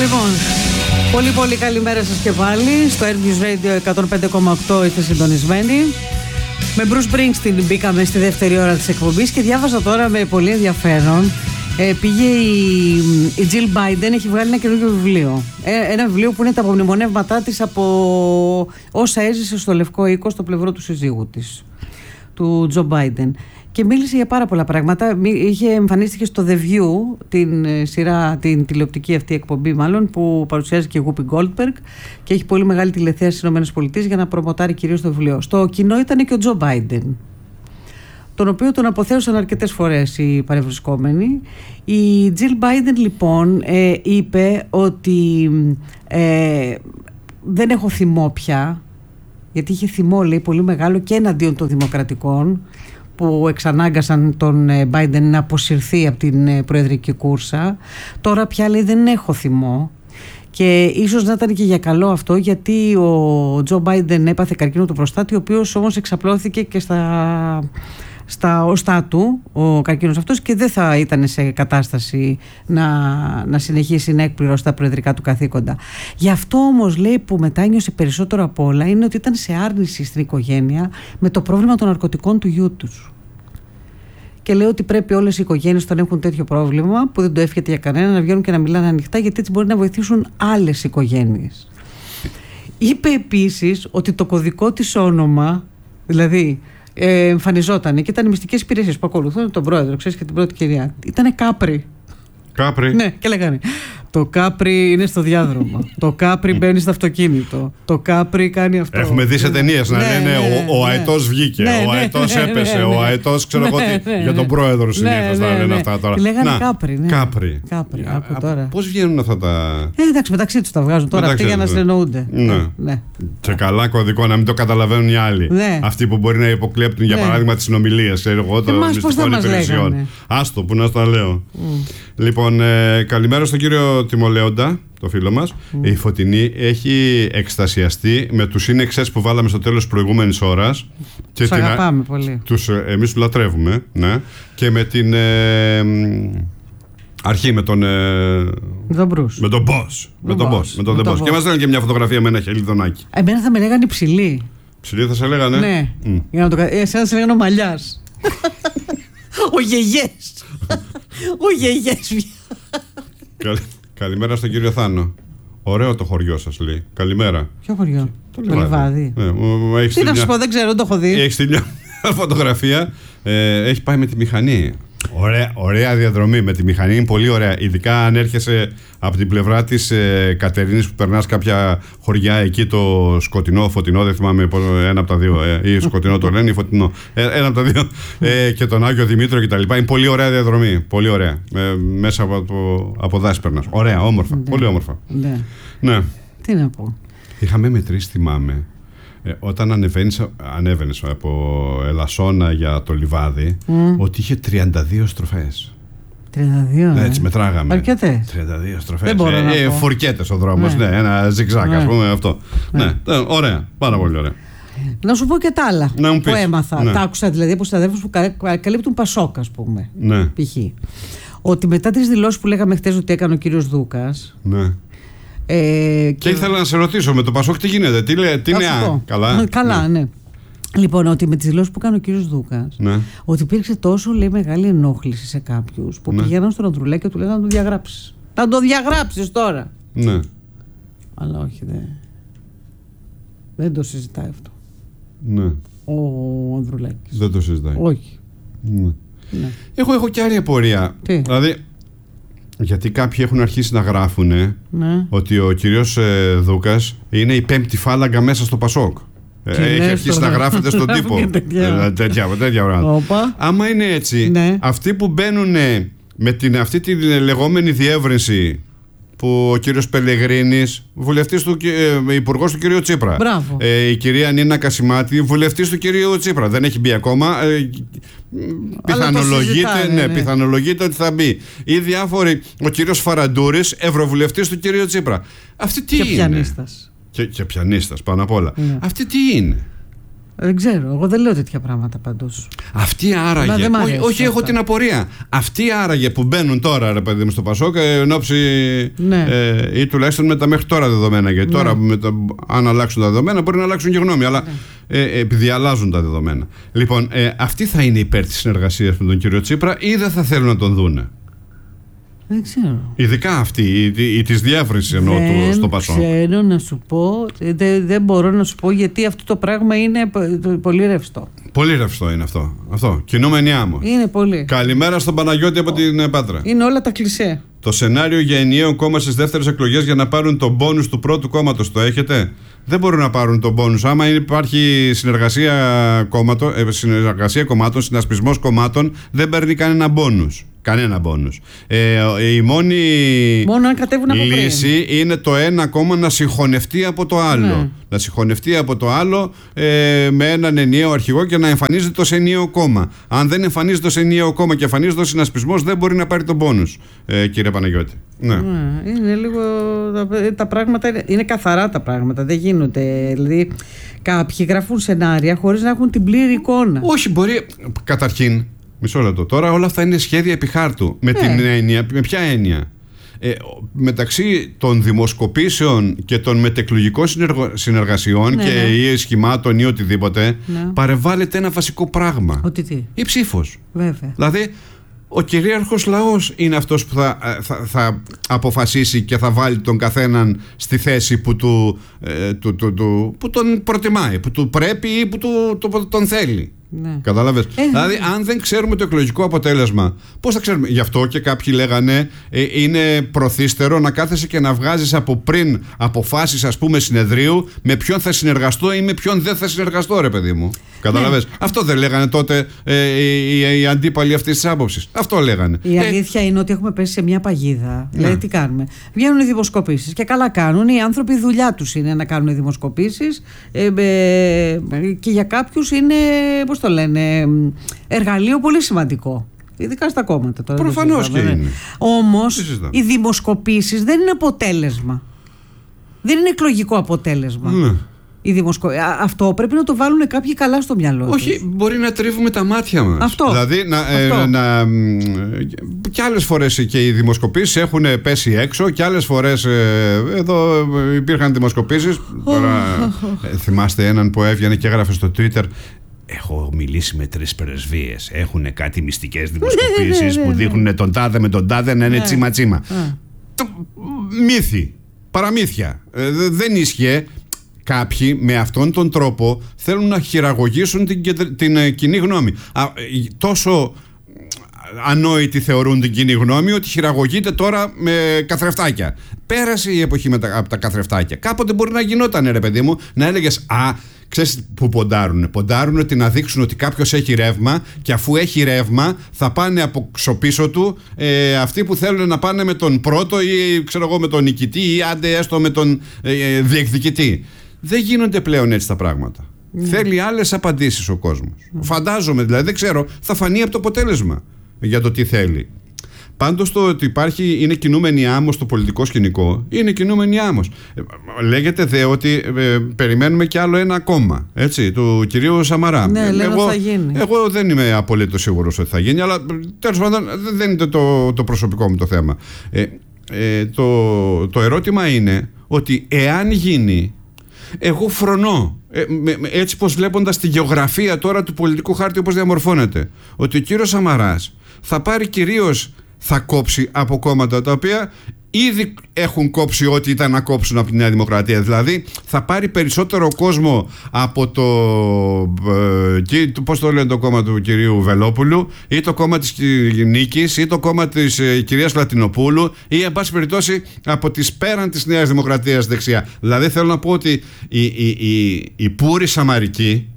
Λοιπόν, πολύ καλημέρα σας και πάλι. Στο Air Radio 105,8 είστε συντονισμένοι. Με Bruce Springsteen μπήκαμε στη δεύτερη ώρα της εκπομπής και διάβαζα τώρα με πολύ ενδιαφέρον. Πήγε η Jill Biden, έχει βγάλει ένα καινούργιο βιβλίο. Ένα βιβλίο που είναι τα απομνημονεύματά της από όσα έζησε στο Λευκό Οίκο στο πλευρό του συζύγου της, του Joe Biden. Και μίλησε για πάρα πολλά πράγματα. Εμφανίστηκε στο The View, την σειρά, την τηλεοπτική αυτή εκπομπή μάλλον, που παρουσιάζει και η Whoopi Goldberg και έχει πολύ μεγάλη τηλεθέαση στις ΗΠΑ για να προμοτάρει κυρίως το βιβλίο. Στο κοινό ήταν και ο Joe Biden, τον οποίο τον αποθέωσαν αρκετές φορές οι παρευρισκόμενοι. Η Jill Biden λοιπόν είπε ότι δεν έχω θυμό πια, γιατί είχε θυμό, λέει, πολύ μεγάλο και εναντίον των δημοκρατικών που εξανάγκασαν τον Biden να αποσυρθεί από την προεδρική κούρσα. Τώρα πια, λέει, δεν έχω θυμό. Και ίσως να ήταν και για καλό αυτό, γιατί ο Τζο Μπάιντεν έπαθε καρκίνο του προστάτη, ο οποίος όμως εξαπλώθηκε και στα οστά του ο καρκίνος αυτός και δεν θα ήταν σε κατάσταση να συνεχίσει να εκπληρώσει τα προεδρικά του καθήκοντα. Γι' αυτό όμως, λέει, που μετάνιωσε περισσότερο από όλα είναι ότι ήταν σε άρνηση στην οικογένεια με το πρόβλημα των ναρκωτικών του γιού τους. Και λέει ότι πρέπει όλες οι οικογένειες, όταν έχουν τέτοιο πρόβλημα, που δεν το εύχεται για κανένα, να βγαίνουν και να μιλάνε ανοιχτά, γιατί έτσι μπορεί να βοηθήσουν άλλες οικογένειες. Είπε επίσης ότι το κωδικό της όνομα, δηλαδή εμφανιζόταν και ήταν οι μυστικές υπηρεσίες που ακολουθούν τον πρόεδρο, ξέρεις, και την πρώτη κυρία. Ήτανε Κάπρι. Κάπρι. Ναι, και λέγανε. Το Κάπρι είναι στο διάδρομο. Το Κάπρι μπαίνει στο αυτοκίνητο. Το Κάπρι κάνει αυτό. Έχουμε δει σε ταινίες να λένε ο αετός βγήκε, ο αετός έπεσε, ο αετός ξέρω εγώ τι. Για τον πρόεδρο συνήθως να λένε αυτά τώρα. Και λέγανε Κάπρι. Κάπρι. Άκου τώρα. Πώς βγαίνουν αυτά τα. Εντάξει, μεταξύ τους τα βγάζουν τώρα αυτοί για να συνεννοούνται. Σε καλά κωδικό, να μην το καταλαβαίνουν οι άλλοι. Αυτοί που μπορεί να υποκλέπτουν, για παράδειγμα, τις συνομιλίες των μυστικών υπηρεσιών. Άστο, που να τα λέω. Λοιπόν, καλημέρα στον κύριο Τιμολέοντα, το φίλο μας. Η Φωτεινή έχει εκστασιαστεί με τους σύνεξες που βάλαμε στο τέλος της προηγούμενης ώρας. Τους αγαπάμε πολύ. Εμείς τους λατρεύουμε. Ναι. Και με την αρχή, με τον Bruce. Με τον Boss. Και μας λένε και μια φωτογραφία με ένα χελιδονάκι. Εμένα θα με λέγανε ψηλή. Ψηλή θα σε λέγανε. Ναι. Εσένα σε λέγανε ο Μαλλιάς. Ο Γεγιές. Ο Γεγιές. Καλημέρα στον κύριο Θάνο. Ωραίο το χωριό σας, λέει. Καλημέρα. Ποιο χωριό? Το Λιβάδι. Τι να σου πω, δεν ξέρω, δεν το έχω δει. Έχει στείλει μια φωτογραφία. Έχει πάει με τη μηχανή. Ωραία διαδρομή με τη μηχανή, είναι πολύ ωραία. Ειδικά αν έρχεσαι από την πλευρά της Κατερίνης που περνάς κάποια χωριά εκεί, το σκοτεινό, φωτεινό, δεν θυμάμαι ένα από τα δύο. Ή σκοτεινό το λένε ή φωτεινό. Ένα από τα δύο. Και τον Άγιο Δημήτριο κτλ. Είναι πολύ ωραία διαδρομή. Πολύ ωραία. Μέσα από δάση περνάς. Ωραία, όμορφα. Πολύ όμορφα. Ναι. Τι να πω. Είχαμε μετρήσει, θυμάμαι. Όταν ανέβαινες από Ελασσόνα για το Λιβάδι, ότι είχε 32 στροφές. 32, έτσι μετράγαμε. Αρκετές. 32 στροφές. Φορκέτες ο δρόμος, ναι, ένα ζιγζάκ, ας πούμε αυτό. Ναι, ωραία, πάρα πολύ ωραία. Να σου πω και τα άλλα που έμαθα. Τα άκουσα δηλαδή από συναδέλφους που καλύπτουν Πασόκ, ας πούμε. Π.χ. Ότι μετά τις δηλώσεις που λέγαμε χτες ότι έκανε ο κύριος Δούκας. Ναι. Και ήθελα να σε ρωτήσω, με το Πασόκ τι γίνεται, τι νέα? Καλά, ναι. Λοιπόν, ότι με τις δηλώσεις που έκανε ο κύριος Δούκας, ότι υπήρξε τόσο, λέει, μεγάλη ενόχληση σε κάποιους που πηγαίναν στον Ανδρουλάκη και του λέγανε να το διαγράψεις. Θα το διαγράψεις τώρα. Ναι. Αλλά όχι, δεν το συζητάει αυτό. Ναι. Ο Ανδρουλάκης. Δεν το συζητάει. Όχι. Ναι. Έχω και άλλη απορία. Δηλαδή, γιατί κάποιοι έχουν αρχίσει να γράφουν ότι ο κύριος Δούκας είναι η πέμπτη φάλαγγα μέσα στο Πασόκ. Έχει αρχίσει να γράφεται στον τύπο. Τέτοια πράγματα. Άμα είναι έτσι, αυτοί που μπαίνουν με αυτή τη λεγόμενη διεύρυνση που ο κύριος Πελεγρίνης, βουλευτής υπουργός του κυρίου Τσίπρα, η κυρία Νίνα Κασιμάτη, βουλευτής του κυρίου Τσίπρα, δεν έχει μπει ακόμα, πιθανολογείται ότι θα μπει. Ή διάφοροι, ο κύριος Φαραντούρης, ευρωβουλευτής του κυρίου Τσίπρα. Αυτή τι είναι? Πιανίστας. Και πιανίστας πάνω απ' όλα. Αυτή τι είναι? Δεν ξέρω, εγώ δεν λέω τέτοια πράγματα πάντως. Αυτοί άραγε. Όχι, έχω την απορία. Αυτοί άραγε που μπαίνουν τώρα, ρε παιδί μου, στο Πασόκ, εν ώψη. Ναι. Ή τουλάχιστον με τα μέχρι τώρα δεδομένα. Γιατί τώρα, αν αλλάξουν τα δεδομένα, μπορεί να αλλάξουν και γνώμη. Αλλά επειδή αλλάζουν τα δεδομένα. Λοιπόν, αυτοί θα είναι υπέρ της συνεργασίας με τον κύριο Τσίπρα ή δεν θα θέλουν να τον δούνε? Δεν ξέρω. Ειδικά αυτή η της διεύρυνσης εννοώ στο Πασόκ. Δεν ξέρω να σου πω. Δεν μπορώ να σου πω, γιατί αυτό το πράγμα είναι πολύ ρευστό. Πολύ ρευστό είναι αυτό. Κινούμενη άμμο. Είναι πολύ. Καλημέρα στον Παναγιώτη από την Πάτρα. Είναι όλα τα κλισέ. Το σενάριο για ενιαίο κόμμα στις δεύτερες εκλογές για να πάρουν τον μπόνους του πρώτου κόμματος, το έχετε? Δεν μπορούν να πάρουν τον μπόνους. Άμα υπάρχει συνεργασία κομμάτων, συνασπισμός κομμάτων, δεν παίρνει κανένα μπόνους. Η μόνη λύση είναι το ένα κόμμα να συγχωνευτεί από το άλλο. Ναι. Να συγχωνευτεί από το άλλο με έναν ενιαίο αρχηγό και να εμφανίζεται ως ενιαίο κόμμα. Αν δεν εμφανίζεται ως ενιαίο κόμμα και εμφανίζεται ως συνασπισμός, δεν μπορεί να πάρει τον μπόνους, κύριε Παναγιώτη. Ναι. Είναι λίγο. Τα πράγματα είναι καθαρά τα πράγματα. Δεν γίνονται. Δηλαδή, κάποιοι γράφουν σενάρια χωρίς να έχουν την πλήρη εικόνα. Όχι, μπορεί. Καταρχήν. Μισό λεπτό. Τώρα όλα αυτά είναι σχέδια επί χάρτου. Με την έννοια, με ποια έννοια? Μεταξύ των δημοσκοπήσεων και των μετεκλογικών συνεργασιών ή σχημάτων ή οτιδήποτε, παρεμβάλλεται ένα βασικό πράγμα. Η ψήφος. Βέβαια. Δηλαδή, ο κυρίαρχος λαός είναι αυτός που θα αποφασίσει και θα βάλει τον καθέναν στη θέση που τον προτιμάει, που του πρέπει ή που τον θέλει. Ναι. Κατάλαβες. Δηλαδή, αν δεν ξέρουμε το εκλογικό αποτέλεσμα, πώς θα ξέρουμε? Γι' αυτό και κάποιοι λέγανε είναι προθύστερο να κάθεσαι και να βγάζεις από πριν αποφάσεις, ας πούμε, συνεδρίου με ποιον θα συνεργαστώ ή με ποιον δεν θα συνεργαστώ, ρε παιδί μου. Κατάλαβες. Ναι. Αυτό δεν λέγανε τότε οι αντίπαλοι αυτής της άποψης? Αυτό λέγανε. Η αλήθεια είναι ότι έχουμε πέσει σε μια παγίδα. Δηλαδή, τι κάνουμε? Βγαίνουν οι δημοσκοπήσεις και καλά κάνουν. Οι άνθρωποι, η δουλειά τους είναι να κάνουν δημοσκοπήσεις και για κάποιους είναι, πώς το λένε, εργαλείο πολύ σημαντικό. Ειδικά στα κόμματα τώρα. Προφανώς και είναι. Όμως οι δημοσκοπήσεις δεν είναι αποτέλεσμα. Δεν είναι εκλογικό αποτέλεσμα. Ναι. Αυτό πρέπει να το βάλουν κάποιοι καλά στο μυαλό τους. Όχι, μπορεί να τρίβουμε τα μάτια μας. Αυτό. Δηλαδή, και άλλες φορές και οι δημοσκοπήσεις έχουν πέσει έξω και άλλες φορές εδώ υπήρχαν δημοσκοπήσεις. Θυμάστε έναν που έβγαινε και έγραφε στο Twitter: έχω μιλήσει με 3 πρεσβείες. Έχουν κάτι μυστικές δημοσκοπήσεις που δείχνουν τον τάδε με τον τάδε να είναι τσίμα-τσίμα. Μύθι, παραμύθια. Δεν ίσχυε. Κάποιοι με αυτόν τον τρόπο θέλουν να χειραγωγήσουν την κοινή γνώμη. Τόσο ανόητοι θεωρούν την κοινή γνώμη ότι χειραγωγείται τώρα με καθρεφτάκια. Πέρασε η εποχή από τα καθρεφτάκια. Κάποτε μπορεί να γινόταν, ρε παιδί μου, να έλεγες ξέρεις που ποντάρουν? Ποντάρουν ότι να δείξουν ότι κάποιος έχει ρεύμα και αφού έχει ρεύμα θα πάνε από πίσω του αυτοί που θέλουν να πάνε με τον πρώτο ή ξέρω εγώ με τον νικητή ή άντε έστω με τον διεκδικητή. Δεν γίνονται πλέον έτσι τα πράγματα. Θέλει άλλες απαντήσεις ο κόσμος. Φαντάζομαι, δηλαδή δεν ξέρω, θα φανεί από το αποτέλεσμα για το τι θέλει. Πάντως το ότι είναι κινούμενη άμμος στο πολιτικό σκηνικό, είναι κινούμενη άμμος. Λέγεται δε ότι περιμένουμε κι άλλο ένα κόμμα, έτσι, του κυρίου Σαμαρά. Ναι, θα γίνει. Εγώ δεν είμαι απολύτως σίγουρος ότι θα γίνει, αλλά τέλος πάντων δεν είναι το προσωπικό μου το θέμα. Το ερώτημα είναι ότι εάν γίνει, εγώ φρονώ, έτσι πως βλέποντας τη γεωγραφία τώρα του πολιτικού χάρτη όπως διαμορφώνεται, ότι ο κύριος Σαμαράς θα πάρει κυρίως, θα κόψει από κόμματα τα οποία ήδη έχουν κόψει ό,τι ήταν να κόψουν από τη Νέα Δημοκρατία. Δηλαδή θα πάρει περισσότερο κόσμο από πώς το λένε το κόμμα του κυρίου Βελόπουλου ή το κόμμα της Νίκης ή το κόμμα της κυρίας Λατινοπούλου ή εν πάση περιπτώσει από τις πέραν της Νέας Δημοκρατίας δεξιά. Δηλαδή θέλω να πω ότι η πούρη Σαμαρική,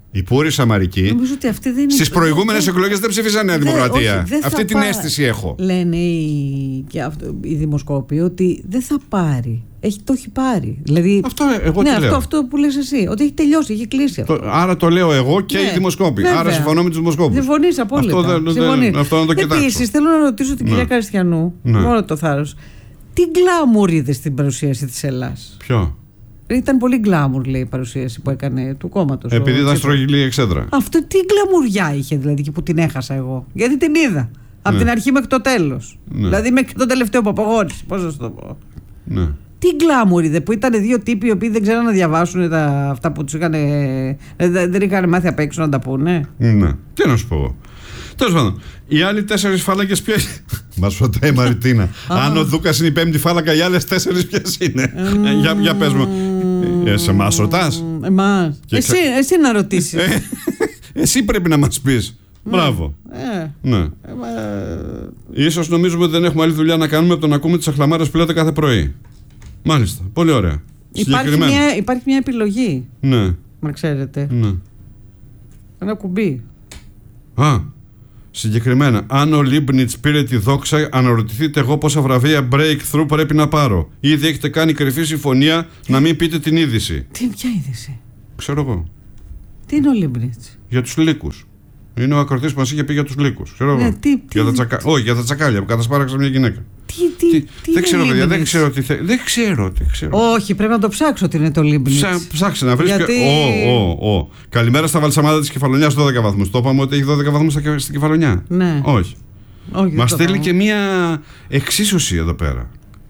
στις προηγούμενες εκλογές δεν ψήφισαν Νέα Δημοκρατία. Αυτή την αίσθηση έχω. Λένε οι δημοσκόποι ότι δεν θα πάρει. Το έχει πάρει. Δηλαδή, αυτό που λες εσύ. Ότι έχει τελειώσει, έχει κλείσει αυτό. Άρα το λέω εγώ και οι δημοσκόποι. Βέβαια. Άρα συμφωνώ με τους δημοσκόπους. Συμφωνείς απόλυτα. Αυτό να το κοιτάξω. Επίσης θέλω να ρωτήσω την κυρία Καριστιανού, μόνο το θάρρος. Τι γκλάμουρ είδε στην παρουσίαση της Ελλάς? Ποιο? Ήταν πολύ γκλάμουρ, λέει, η παρουσίαση που έκανε του κόμματος. Επειδή ήταν στρογγυλή εξέδρα. Αυτό τι γκλαμουριά είχε δηλαδή και που την έχασα εγώ. Γιατί την είδα. Από την αρχή μέχρι το τέλος. Δηλαδή μέχρι το τελευταίο που απογόνησε. Πώς να σου το πω. Ναι. Τι γκλάμουρ είδε, που ήταν δύο τύποι οι οποίοι δεν ξέραν να διαβάσουν αυτά που τους είχαν. Δεν είχαν μάθει απ' έξω να τα πούνε. Ναι. Τι να σου πω εγώ. Τέλος πάντων, οι άλλοι 4 φάλακες ποιες. Μας ρωτάει η Μαριτίνα. Αν ο Δούκας είναι η 5η φάλακα, οι άλλες 4 ποιες είναι. Για πες μου. Σε εμάς ρωτάς. Εμάς. Εσύ να ρωτήσεις. Εσύ πρέπει να μας πεις. Μπράβο. Ναι. Ίσως νομίζουμε ότι δεν έχουμε άλλη δουλειά να κάνουμε από το να ακούμε τις αχλαμάρες που λέτε κάθε πρωί. Μάλιστα. Πολύ ωραία. Υπάρχει μια επιλογή. Ναι. Μα ξέρετε. Ναι. Ένα κουμπί. Συγκεκριμένα, αν ο Λίμπνιτς πήρε τη δόξα, αναρωτηθείτε εγώ πόσα βραβεία breakthrough πρέπει να πάρω. Ήδη έχετε κάνει κρυφή συμφωνία να μην πείτε την είδηση. Ποια είδηση? Ξέρω εγώ. Τι είναι ο Λίμπνιτς? Για τους λύκους. Είναι ο ακροτής που μας είχε πει για τους λύκους. Ξέρω εγώ. Όχι, για τα τσακάλια που κατασπάραξαν μια γυναίκα. Δεν ξέρω, παιδιά, δεν ξέρω τι Όχι, πρέπει να το ψάξω τι είναι το Λίμπνιτς. Ψάξε να βρεις. Καλημέρα στα βαλσαμάδα της Κεφαλονιάς 12 βαθμούς. Το είπαμε ότι έχει 12 βαθμούς στην Κεφαλονιά. Ναι. Όχι. Μας στέλνει και μια εξίσωση εδώ πέρα.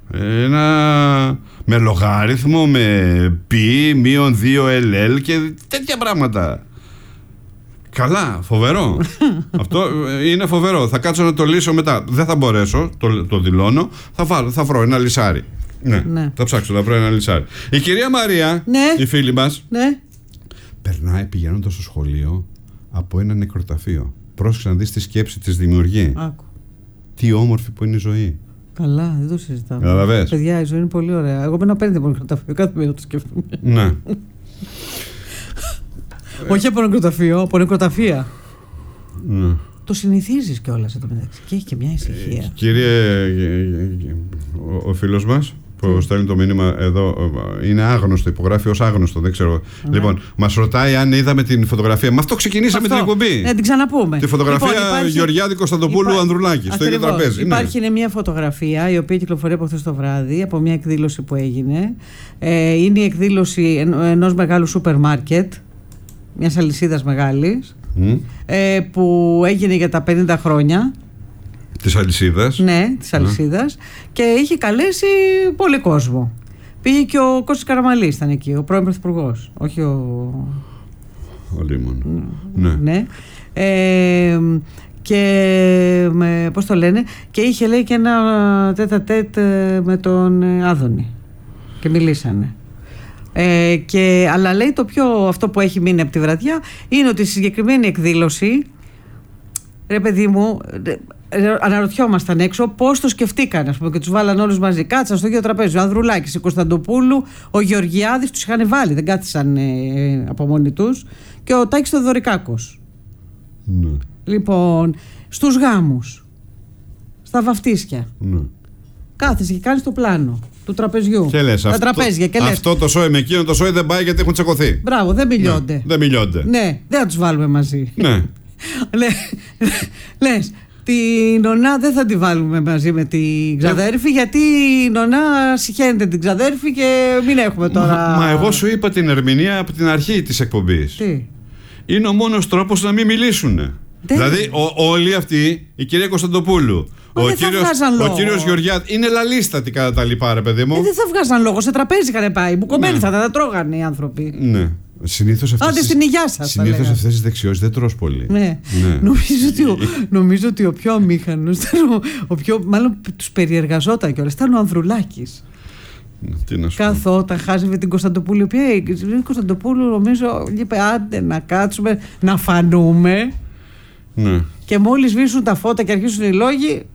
Με λογάριθμο, με πι, μείον 2 LL και τέτοια πράγματα. Καλά, φοβερό. Αυτό είναι φοβερό. Θα κάτσω να το λύσω μετά. Δεν θα μπορέσω, το δηλώνω. Θα βρω ένα λυσάρι. Ναι. Θα ψάξω να βρω ένα λυσάρι. Η κυρία Μαρία, η φίλη μας, περνάει πηγαίνοντας στο σχολείο από ένα νεκροταφείο. Πρόσεξε να δεις τη σκέψη της δημιουργεί. Άκου. Τι όμορφη που είναι η ζωή. Καλά, δεν το συζητάμε. Καταλαβες. Παιδιά, η ζωή είναι πολύ ωραία. Εγώ μένω απέναντι από νεκροταφείο. Κάθε μέρα το σκέφτομαι. Ναι. Όχι από νεκροταφείο, από νεκροταφεία. Ναι. Το συνηθίζεις κιόλας εδώ μεταξύ και έχει και μια ησυχία. Κύριε, ο φίλος μας που στέλνει το μήνυμα εδώ είναι άγνωστο, υπογράφει ως άγνωστο, δεν ξέρω. Ναι. Λοιπόν, μας ρωτάει αν είδαμε την φωτογραφία. Με αυτό ξεκινήσαμε την εκπομπή. Να την ξαναπούμε. Τη φωτογραφία Γεωργιάδη Κωνσταντοπούλου Ανδρουλάκη στο ίδιο τραπέζι. Υπάρχει μια φωτογραφία η οποία κυκλοφορεί από χθες το βράδυ από μια εκδήλωση που έγινε. Είναι η εκδήλωση ενός μεγάλου σούπερ μάρκετ, μιας αλυσίδας μεγάλης, που έγινε για τα 50 χρόνια. Της αλυσίδας. Ναι, της αλυσίδας. Και είχε καλέσει πολύ κόσμο. Πήγε και ο Κώστας Καραμανλής, ήταν εκεί, ο πρώην πρωθυπουργός. Όχι ο Λίμων. Ναι. Και πώς το λένε, και είχε λέει και ένα τέτα-τέτ με τον Άδωνη. Και μιλήσανε. Αλλά λέει αυτό που έχει μείνει από τη βραδιά είναι ότι στη συγκεκριμένη εκδήλωση, ρε παιδί μου, αναρωτιόμασταν έξω πώς το σκεφτήκαν, ας πούμε, και τους βάλαν όλους μαζί. Κάτσαν στο ίδιο τραπέζι. Ο Ανδρουλάκης, η Κωνσταντοπούλου, ο Γεωργιάδης, τους είχαν βάλει, δεν κάθισαν από μόνοι τους, και ο Τάκης Θεοδωρικάκος. Ναι. Λοιπόν, στους γάμους, στα βαφτίσια, κάθεσαι και κάνεις το πλάνο του τραπεζιού. Και λες, τα τραπέζια. Και λες, αυτό το σόι με εκείνο το σόι δεν πάει γιατί έχουν τσακωθεί. Μπράβο, δεν μιλιόνται. Ναι, δεν μιλιόνται. Ναι, δεν θα τους βάλουμε μαζί. Ναι. Λες, την νονά δεν θα τη βάλουμε μαζί με την ξαδέρφη, γιατί η νονά συχαίνεται την ξαδέρφη και μην έχουμε τώρα. Μα εγώ σου είπα την ερμηνεία από την αρχή της εκπομπής. Τι? Είναι ο μόνος τρόπος να μην μιλήσουν. Δηλαδή όλοι αυτοί, η κυρία Κωνσταντοπούλου, ο κύριος Γεωργιάδη, είναι λαλίστατοι κατά τα λοιπά, ρε παιδί μου. Δεν θα βγάζαν λόγο, σε τραπέζι είχαν πάει. Μπουκωμένοι θα τα τρώγανε οι άνθρωποι. Ναι. Συνήθως στην υγειά σας. Συνήθως αυτές τις δεξιώσεις δεν τρως πολύ. Ναι. Νομίζω ότι ο πιο αμήχανος, μάλλον τους περιεργαζόταν κιόλας, ήταν ο Ανδρουλάκης. Καθόταν, χάζευε την Κωνσταντοπούλου, η οποία η Κωνσταντοπούλου νομίζω είπε άντε να κάτσουμε να φανούμε. Ναι. Και μόλις σβήσουν τα φώτα και αρχίσουν οι λόγοι,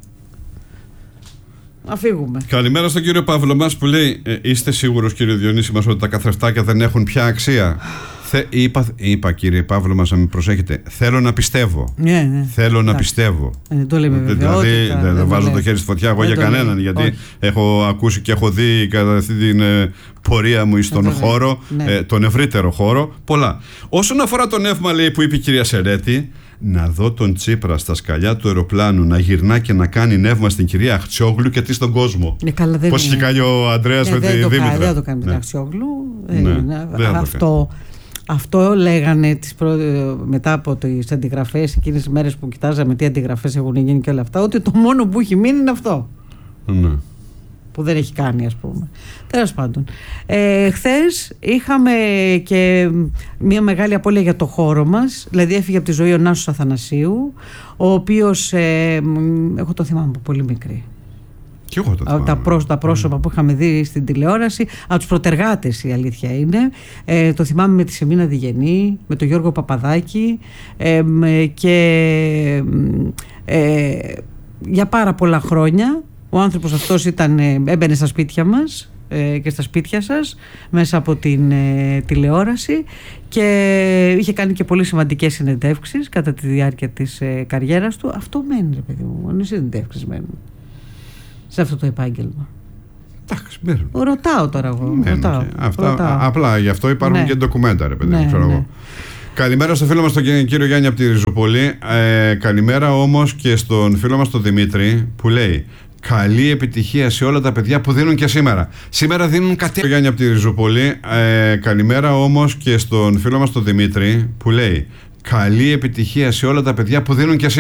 να φύγουμε. Καλημέρα στον κύριο Παύλο μας που λέει είστε σίγουρος, κύριε Διονύση μας, ότι τα καθρεφτάκια δεν έχουν πια αξία? Είπα κύριε Παύλο μας να με προσέχετε. Θέλω να πιστεύω. Ναι. Θέλω να πιστεύω. Δεν το λέμε βεβαιότητα. Δηλαδή δεν βάζω το χέρι στη φωτιά εγώ για κανέναν, γιατί έχω ακούσει και έχω δει κατά αυτή την πορεία μου στον χώρο, τον ευρύτερο χώρο, πολλά. Όσον αφορά τον εύμα, λέει, που είπε η κυρία Σερέτη, να δω τον Τσίπρα στα σκαλιά του αεροπλάνου να γυρνά και να κάνει νεύμα στην κυρία Αχτσιόγλου και τι στον κόσμο. Πώς είχε κάνει ο Ανδρέας με τη Δήμητρα. Δεν το κάνει με την Αχτσιόγλου. Αυτό λέγανε μετά από τις αντιγραφές, εκείνες τις μέρες που κοιτάζαμε τι αντιγραφές έχουν γίνει και όλα αυτά, ότι το μόνο που έχει μείνει είναι αυτό. Ναι. Που δεν έχει κάνει, ας πούμε. Τέλος πάντων. Χθες είχαμε και μια μεγάλη απώλεια για το χώρο μας. Δηλαδή έφυγε από τη ζωή ο Νάσος Αθανασίου, ο οποίος έχω το θυμάμαι από πολύ μικρή. Και εγώ τα πρόσωπα που είχαμε δει στην τηλεόραση, από τους προτεργάτες η αλήθεια είναι. Το θυμάμαι με τη Σεμίνα Διγενή, με τον Γιώργο Παπαδάκη και για πάρα πολλά χρόνια ο άνθρωπος αυτός έμπαινε στα σπίτια μας και στα σπίτια σας μέσα από την τηλεόραση και είχε κάνει και πολύ σημαντικές συνεντεύξεις κατά τη διάρκεια της καριέρας του. Αυτό μένει, ρε παιδί μου, μόνο οι συνεντεύξεις μένουν σε αυτό το επάγγελμα. Εντάξει, μένουν. Ρωτάω τώρα εγώ. Απλά γι' αυτό υπάρχουν και ντοκουμέντα, ρε παιδί μου, ξέρω εγώ. Καλημέρα στο φίλο μας τον κύριο Γιάννη από τη Ριζουπολή. Καλημέρα όμως και στον φίλο μας τον Δημήτρη που λέει: καλή επιτυχία σε όλα τα παιδιά που δίνουν και σήμερα. Σήμερα δίνουν κάτι. Γιάννη από τη Ριζουπολή. Καλημέρα όμως και στον φίλο μας τον Δημήτρη που λέει: καλή επιτυχία σε όλα τα παιδιά που δίνουν και σήμερα.